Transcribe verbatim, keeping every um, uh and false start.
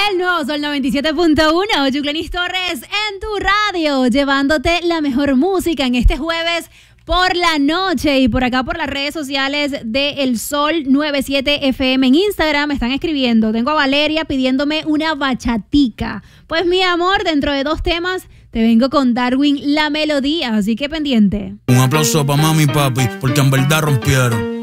El nuevo Sol noventa y siete punto uno, Yuclenis Torres en tu radio, llevándote la mejor música en este jueves por la noche. Y por acá por las redes sociales de El Sol noventa y siete F M en Instagram me están escribiendo. Tengo a Valeria pidiéndome una bachatica. Pues mi amor, dentro de dos temas te vengo con Darwin La Melodía, así que pendiente. Un aplauso para mami y papi, porque en verdad rompieron.